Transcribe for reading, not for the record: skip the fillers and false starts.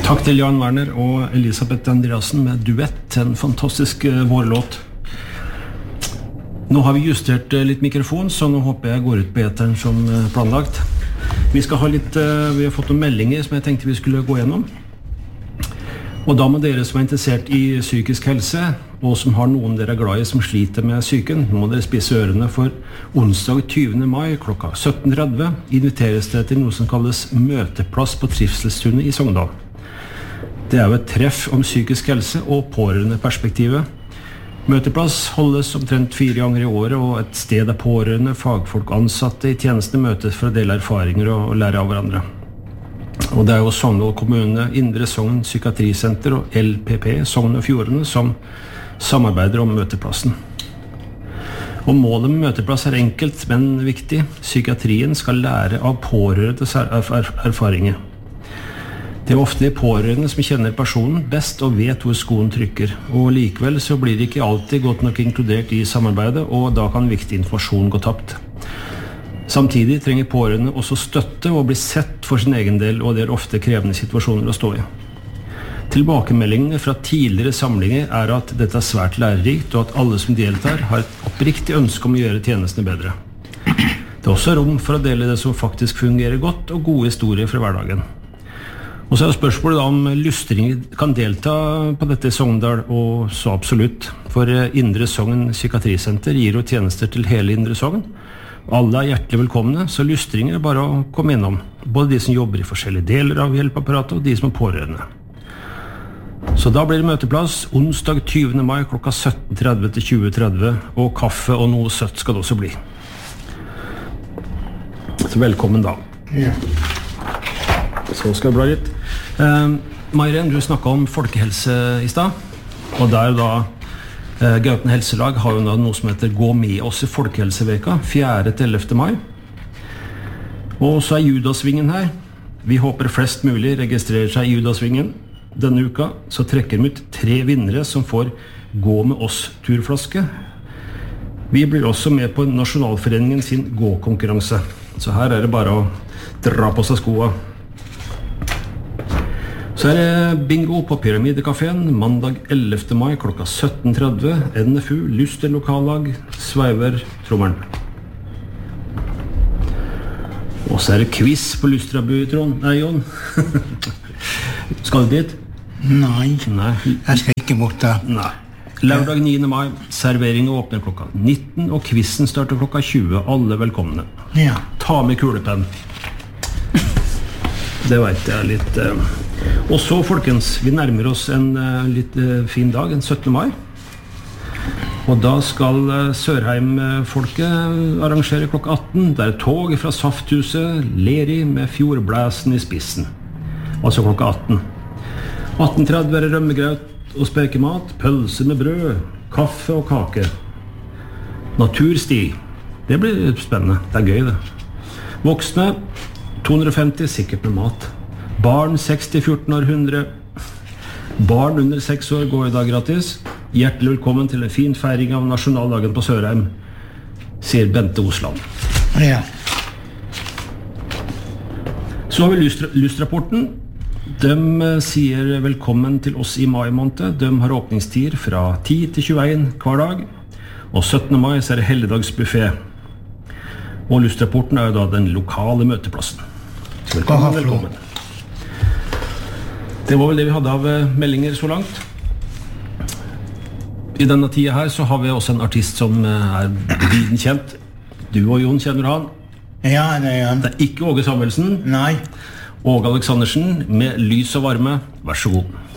Takk til Jan Werner og Elisabeth Andreasen med duett, en fantastisk vårlåt. Nå har vi justert litt mikrofon, så nå håper jeg går ut på eteren som planlagt. Vi har fått noen meldinger som jeg tenkte vi skulle gå gjennom. Og da må dere som interessert i psykisk helse, og som har noen dere glad i som sliter med psyken, må dere spisse ørene, for onsdag 20. mai klokka 17:30 inviteres det til noe som kalles møteplass på Trivselstunet i Sogndal. Det jo et treff om psykisk helse og pårørendeperspektivet. Møteplass holdes omtrent 4 ganger i året, og et sted der pårørende, fagfolk og ansatte i tjenestene møtes for å dele erfaringer og lære av hverandre. Og det jo Sogndal kommune, Indre Sogn Psykiatrisenter og LPP, Sogn og Fjordane, som samarbeider om møteplassen. Og målet med møteplass enkelt, men viktig. Psykiatrien skal lære av pårørendes erfaringer. Det ofte de pårørende som kjenner personen best og vet hvor skoen trykker. Og likevel så blir det ikke alltid godt nok inkludert i samarbeidet, og da kan viktig informasjon gå tapt. Samtidig trenger pårørende også støtte og bli sett for sin egen del, og det ofte krevende situasjoner å stå i. Tilbakemeldingene fra tidligere samlinger at dette svært lærerikt, og at alle som deltar har et oppriktig ønske om å gjøre tjenestene bedre. Det også rom for å dele det som faktisk fungerer godt, og gode historier fra hverdagen. Og så spørsmålet om lystringer kan delta på dette i Sogndal, og så absolutt. For Indre Sogn Psykiatrisenter gir jo tjenester til hele Indre Sogn. Alle hjertelig velkomne, så lystringer bare å komme innom. Både de som jobber i forskjellige deler av hjelpeapparatet, og de som pårørende. Så da blir det møteplass onsdag 20. mai klokka 17:30 til 20:30, og kaffe og noe søtt skal det også bli. Så velkommen da. Ja. Så skal det bli litt. Mairen, du snakket om folkehelse i sted, og der da Gauten Helselag har jo noe som heter Gå med oss i Folkehelseveka 4. til 11. mai. Og så Judasvingen her. Vi håper flest mulig registrerer seg i Judasvingen. Denne uka så trekker vi ut 3 vinnere som får Gå med oss turflaske. Vi blir også med på Nasjonalforeningen sin gåkonkurranse. Så her det bare å dra på seg skoene. Så det bingo på Pyramidekaféen mandag 11. mai klokka 17:30. NFU, Luster lokallag, Sveiver, Trommeren. Og så det quiz på Lustrabu, Trond. Nei, Jon. Skal du dit? Nei, jeg skal ikke bort da. Nei. Lørdag 9. mai, serveringen åpner klokka 19, og quizen starter klokka 20. Alle velkomne. Ja. Ta med kulepenn. Det vet jeg litt. Og så, folkens, vi nærmer oss en litt fin dag, en 17. mai. Og da skal Sørheim-folket arrangere klokka 18. Det tog fra Safthuset, Leri med Fjordblæsen i spissen. Altså klokka 18. 18:30 det rømmegraut og spekemat, pølse med brød, kaffe og kake. Natursti. Det blir spennende. Det gøy, det. Voksne 250, sikkert med mat. Barn 60-14 år 100. Barn under 6 år går i dag gratis. Hjertelig velkommen til en fin feiring av nasjonaldagen på Sørheim, sier Bente Osland. Ja. Så har vi Lustrapporten. De sier velkommen til oss i mai måned. De har åpningstider fra 10 til 21 hver dag. Og 17. mai så det helligdagsbuffet. Og Lustrapporten jo da den lokale møteplassen. Så velkommen. Det var vel det vi hadde av meldinger så langt. I denne tida her så har vi også en artist som viden kjent. Du og Jon kjenner han. Ja, det han. Det ikke Åge Samuelsen. Nei. Åge Aleksandersen med Lys og varme. Vær så god.